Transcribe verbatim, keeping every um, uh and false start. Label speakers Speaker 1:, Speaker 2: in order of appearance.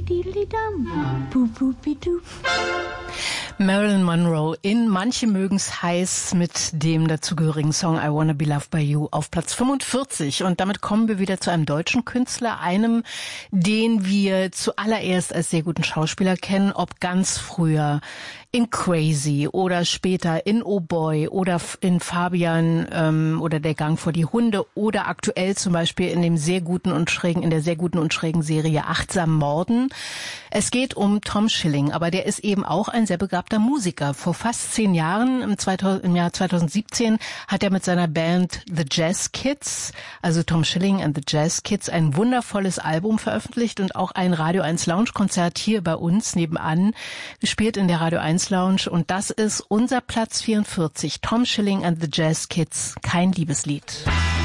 Speaker 1: Marilyn Monroe in Manche mögen's heiß mit dem dazugehörigen Song I Wanna Be Loved by You auf Platz fünfundvierzig. Und damit kommen wir wieder zu einem deutschen Künstler, einem, den wir zuallererst als sehr guten Schauspieler kennen, ob ganz früher in Crazy oder später in Oh Boy oder in Fabian ähm, oder Der Gang vor die Hunde oder aktuell zum Beispiel in dem sehr guten und schrägen, in der sehr guten und schrägen Serie Achtsam Morden. Es geht um Tom Schilling, aber der ist eben auch ein sehr begabter Musiker. Vor fast zehn Jahren, im, zweitausend, im Jahr zweitausendsiebzehn, hat er mit seiner Band The Jazz Kids, also Tom Schilling and the Jazz Kids, ein wundervolles Album veröffentlicht und auch ein Radio eins Lounge-Konzert hier bei uns nebenan gespielt in der Radio eins Lounge. Und das ist unser Platz vierundvierzig, Tom Schilling and the Jazz Kids, Kein Liebeslied.